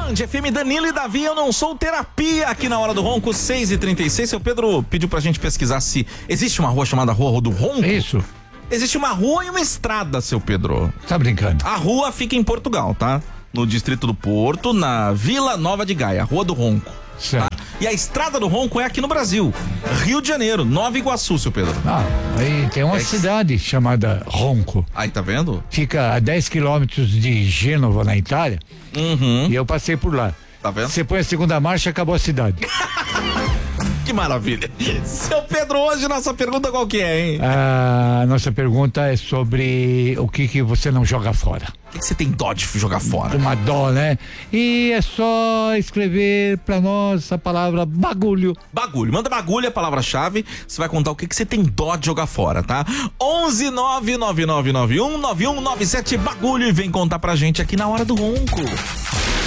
Band FM, Danilo e Davi, eu não sou terapia aqui na Hora do Ronco, 6h36. Seu Pedro pediu pra gente pesquisar se existe uma rua chamada Rua do Ronco. Isso. Existe uma rua e uma estrada, seu Pedro. Tá brincando? A rua fica em Portugal, tá? No distrito do Porto, na Vila Nova de Gaia, Rua do Ronco. Certo. Tá? E a estrada do Ronco é aqui no Brasil, Rio de Janeiro, Nova Iguaçu, seu Pedro. Aí tem uma cidade chamada Ronco. Aí, tá vendo? Fica a 10 quilômetros de Gênova, na Itália. E eu passei por lá. Tá vendo? Você põe a segunda marcha, acabou a cidade. Que maravilha. Seu Pedro, hoje nossa pergunta qual que é, hein? A nossa pergunta é sobre o que você não joga fora. O que você tem dó de jogar fora? Uma dó, né? E é só escrever pra nós a palavra bagulho. Bagulho. Manda bagulho, a palavra-chave. Você vai contar o que você tem dó de jogar fora, tá? 11 99991 9197 bagulho e vem contar pra gente aqui na Hora do Ronco.